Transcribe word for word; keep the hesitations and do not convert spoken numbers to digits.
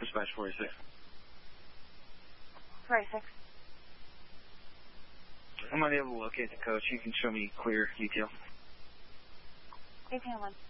dispatch forty-six. forty-six. I'm not able to locate the coach. You can show me clear detail. eighteen one.